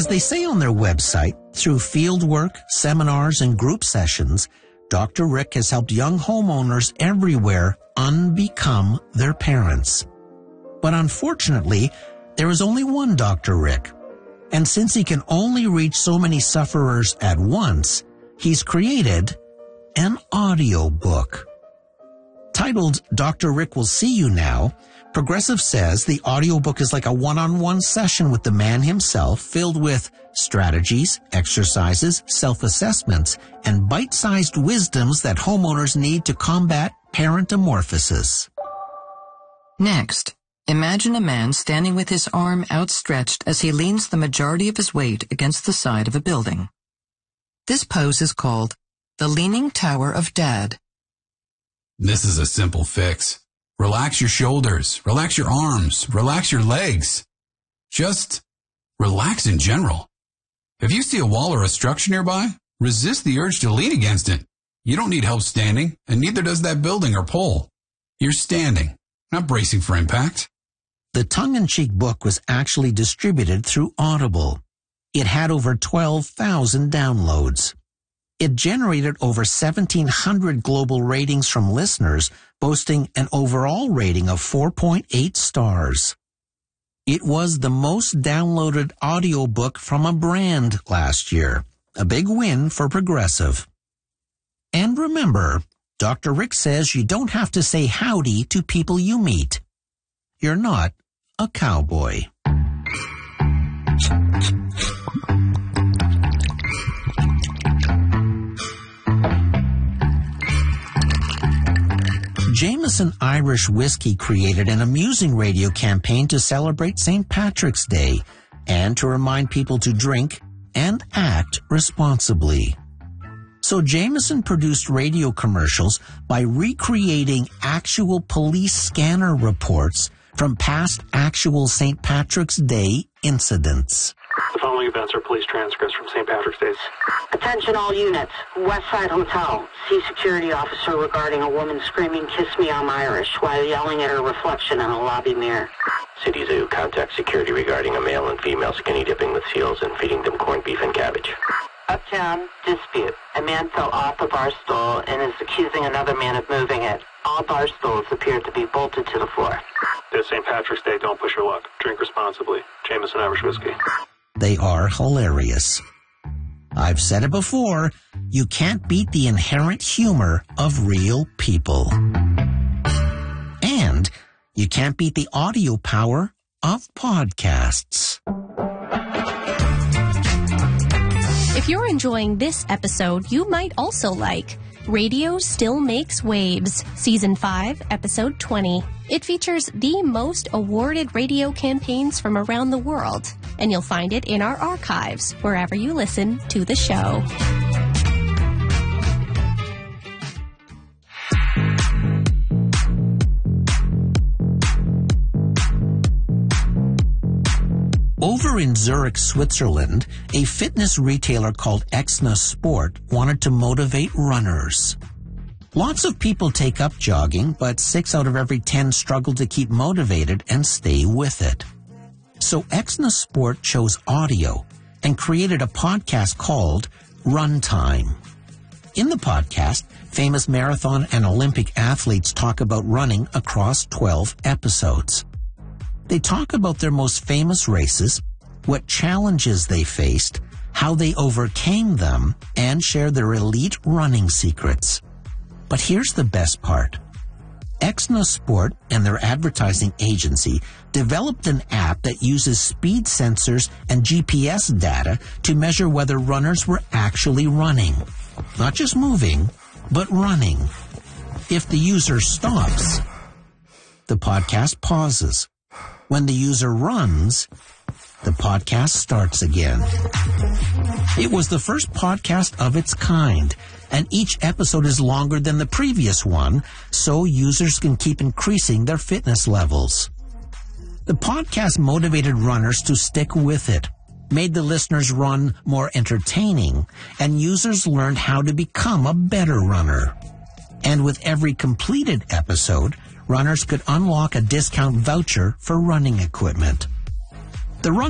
As they say on their website, through fieldwork, seminars, and group sessions, Dr. Rick has helped young homeowners everywhere unbecome their parents. But unfortunately, there is only one Dr. Rick. And since he can only reach so many sufferers at once, he's created an audiobook. Titled Dr. Rick Will See You Now, Progressive says the audiobook is like a one-on-one session with the man himself, filled with strategies, exercises, self-assessments, and bite-sized wisdoms that homeowners need to combat parentamorphosis. Next, imagine a man standing with his arm outstretched as he leans the majority of his weight against the side of a building. This pose is called the Leaning Tower of Dad. This is a simple fix. Relax your shoulders, relax your arms, relax your legs. Just relax in general. If you see a wall or a structure nearby, resist the urge to lean against it. You don't need help standing, and neither does that building or pole. You're standing, not bracing for impact. The tongue-in-cheek book was actually distributed through Audible. It had over 12,000 downloads. It generated over 1,700 global ratings from listeners, boasting an overall rating of 4.8 stars. It was the most downloaded audiobook from a brand last year, a big win for Progressive. And remember, Dr. Rick says you don't have to say howdy to people you meet. You're not a cowboy. Jameson Irish Whiskey created an amusing radio campaign to celebrate St. Patrick's Day and to remind people to drink and act responsibly. So Jameson produced radio commercials by recreating actual police scanner reports from past actual St. Patrick's Day incidents. The following events are police transcripts from St. Patrick's Day. Attention all units. Westside Hotel. See security officer regarding a woman screaming, "Kiss me, I'm Irish," while yelling at her reflection in a lobby mirror. City Zoo. Contact security regarding a male and female skinny dipping with seals and feeding them corned beef and cabbage. Uptown. Dispute. A man fell off a bar stool and is accusing another man of moving it. All bar stools appear to be bolted to the floor. It's St. Patrick's Day. Don't push your luck. Drink responsibly. Jameson Irish Whiskey. They are hilarious. I've said it before, you can't beat the inherent humor of real people. And you can't beat the audio power of podcasts. If you're enjoying this episode, you might also like Radio Still Makes Waves, Season 5, Episode 20. It features the most awarded radio campaigns from around the world, and you'll find it in our archives wherever you listen to the show. Over in Zurich, Switzerland, a fitness retailer called Exna Sport wanted to motivate runners. Lots of people take up jogging, but 6 out of every 10 struggle to keep motivated and stay with it. So Exna Sport chose audio and created a podcast called Run Time. In the podcast, famous marathon and Olympic athletes talk about running across 12 episodes. They talk about their most famous races, what challenges they faced, how they overcame them, and share their elite running secrets. But here's the best part. Exna Sport and their advertising agency developed an app that uses speed sensors and GPS data to measure whether runners were actually running. Not just moving, but running. If the user stops, the podcast pauses. When the user runs, the podcast starts again. It was the first podcast of its kind, and each episode is longer than the previous one, so users can keep increasing their fitness levels. The podcast motivated runners to stick with it, made the listeners' run more entertaining, and users learned how to become a better runner. And with every completed episode, runners could unlock a discount voucher for running equipment. The Run